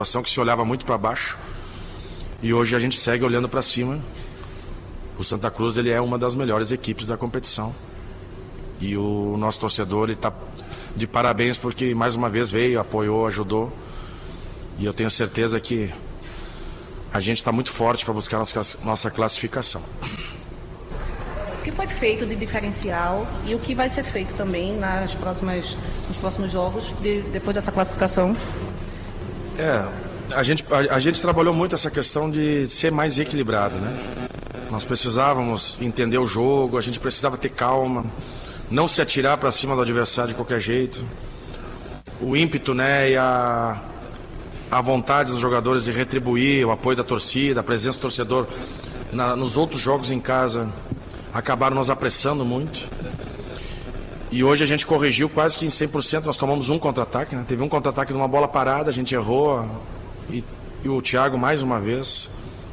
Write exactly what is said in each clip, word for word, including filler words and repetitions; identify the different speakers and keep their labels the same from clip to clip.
Speaker 1: situação que se olhava muito para baixo e hoje a gente segue olhando para cima. O Santa Cruz ele é uma das melhores equipes da competição e o nosso torcedor está de parabéns porque mais uma vez veio, apoiou, ajudou e eu tenho certeza que a gente está muito forte para buscar nossa, nossa classificação.
Speaker 2: O que foi feito de diferencial e o que vai ser feito também nas próximas, nos próximos jogos de, depois dessa classificação?
Speaker 1: É, a gente, a, a gente trabalhou muito essa questão de ser mais equilibrado, né? Nós precisávamos entender o jogo, a gente precisava ter calma, não se atirar para cima do adversário de qualquer jeito. O ímpeto, né, e a, a vontade dos jogadores de retribuir o apoio da torcida, a presença do torcedor na, nos outros jogos em casa acabaram nos apressando muito. E hoje a gente corrigiu quase que em cem por cento, nós tomamos um contra-ataque, né? Teve um contra-ataque numa bola parada, a gente errou e, e o Thiago mais uma vez,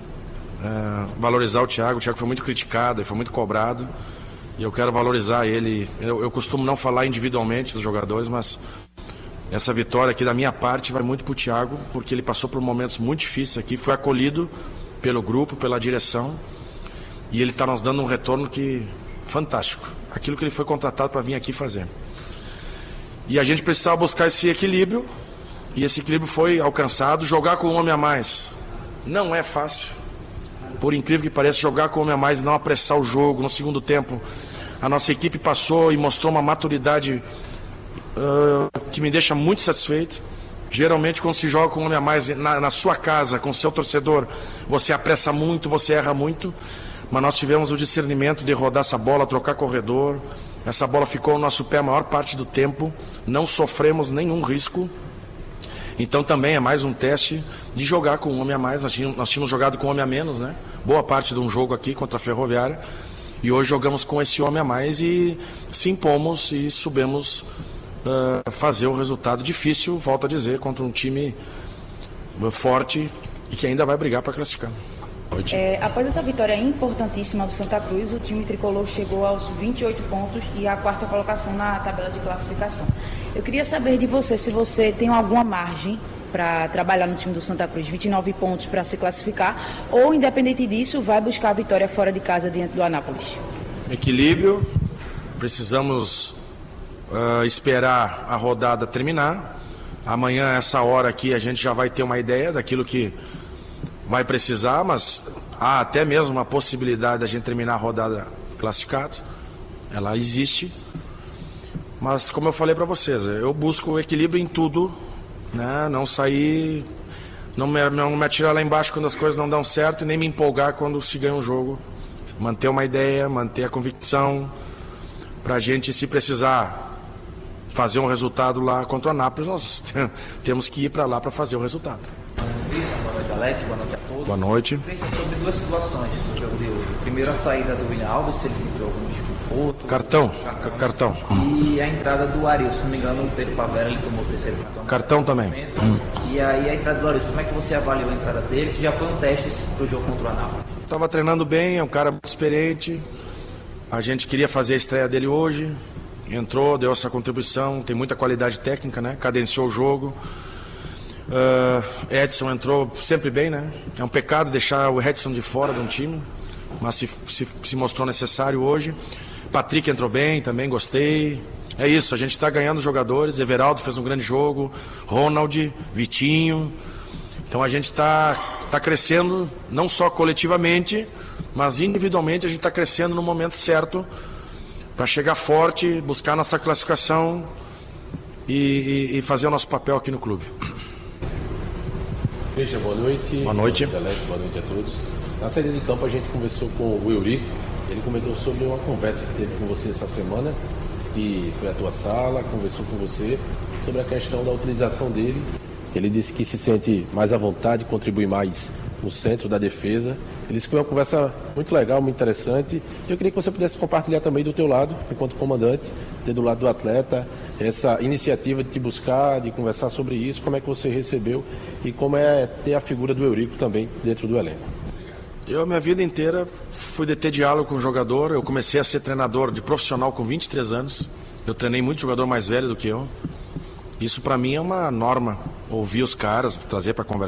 Speaker 1: é, valorizar o Thiago, o Thiago foi muito criticado, foi muito cobrado e eu quero valorizar ele. Eu, eu costumo não falar individualmente dos jogadores, mas essa vitória aqui da minha parte vai muito para o Thiago, porque ele passou por momentos muito difíceis aqui, foi acolhido pelo grupo, pela direção e ele está nos dando um retorno que fantástico. Aquilo que ele foi contratado para vir aqui fazer. E a gente precisava buscar esse equilíbrio, e esse equilíbrio foi alcançado. Jogar com um homem a mais não é fácil. Por incrível que pareça, jogar com um homem a mais e não apressar o jogo. No segundo tempo, a nossa equipe passou e mostrou uma maturidade uh, que me deixa muito satisfeito. Geralmente, quando se joga com um homem a mais na, na sua casa, com o seu torcedor, você apressa muito, você erra muito. Mas nós tivemos o discernimento de rodar essa bola, trocar corredor. Essa bola ficou no nosso pé a maior parte do tempo. Não sofremos nenhum risco. Então também é mais um teste de jogar com um homem a mais. Nós tínhamos, nós tínhamos jogado com um homem a menos, né? Boa parte de um jogo aqui contra a Ferroviária. E hoje jogamos com esse homem a mais e se impomos e soubemos uh, fazer o resultado difícil, volto a dizer, contra um time forte e que ainda vai brigar para classificar.
Speaker 2: É, após essa vitória importantíssima do Santa Cruz, o time tricolor chegou aos vinte e oito pontos e à quarta colocação na tabela de classificação. Eu queria saber de você se você tem alguma margem para trabalhar no time do Santa Cruz, vinte e nove pontos para se classificar, ou independente disso, vai buscar a vitória fora de casa diante do Anápolis.
Speaker 1: Equilíbrio, precisamos uh, esperar a rodada terminar. Amanhã, essa hora aqui, a gente já vai ter uma ideia daquilo que vai precisar, mas há até mesmo uma possibilidade de a gente terminar a rodada classificado. Ela existe. Mas, como eu falei para vocês, eu busco o equilíbrio em tudo, né? Não sair, não me, não me atirar lá embaixo quando as coisas não dão certo e nem me empolgar quando se ganha um jogo. Manter uma ideia, manter a convicção, para a gente, se precisar fazer um resultado lá contra o Anápolis, nós temos que ir para lá para fazer o resultado.
Speaker 3: Boa noite, Alex. Boa noite a todos.
Speaker 1: Boa noite.
Speaker 3: Sobre duas situações do jogo de hoje. Primeiro, a saída do William Alves, se ele sentiu algum desconforto.
Speaker 1: Cartão.
Speaker 3: Cartão.
Speaker 1: Cartão.
Speaker 3: E a entrada do Ariel, se não me engano, o Pedro Pavera, ele tomou o terceiro cartão.
Speaker 1: Cartão também. Hum.
Speaker 3: E aí a entrada do Ariel, como é que você avaliou a entrada dele? Se já foi um teste do jogo contra o Anápolis?
Speaker 1: Estava treinando bem, é um cara muito experiente. A gente queria fazer a estreia dele hoje. Entrou, deu essa contribuição, tem muita qualidade técnica, né? Cadenciou o jogo. Uh, Edson entrou sempre bem, né? É um pecado deixar o Edson de fora de um time, mas se, se, se mostrou necessário hoje. Patrick entrou bem, também gostei. É isso, a gente está ganhando jogadores. Everaldo fez um grande jogo, Ronald, Vitinho. Então a gente está tá crescendo, não só coletivamente, mas individualmente a gente está crescendo no momento certo para chegar forte, buscar nossa classificação e, e, e fazer o nosso papel aqui no clube.
Speaker 4: Christian, boa noite.
Speaker 1: Boa noite.
Speaker 4: Boa noite, Alex, boa noite a todos. Na saída de campo a gente conversou com o Eurico. Ele comentou sobre uma conversa que teve com você essa semana, disse que foi à tua sala, conversou com você sobre a questão da utilização dele. Ele disse que se sente mais à vontade, contribui mais no centro da defesa. Ele disse que foi uma conversa muito legal, muito interessante. Eu queria que você pudesse compartilhar também do teu lado, enquanto comandante, ter do lado do atleta, essa iniciativa de te buscar, de conversar sobre isso, como é que você recebeu e como é ter a figura do Eurico também dentro do elenco.
Speaker 1: Eu, minha vida inteira, fui de ter diálogo com o jogador. Eu comecei a ser treinador de profissional com vinte e três anos. Eu treinei muito jogador mais velho do que eu. Isso para mim é uma norma ouvir os caras, trazer para conversar.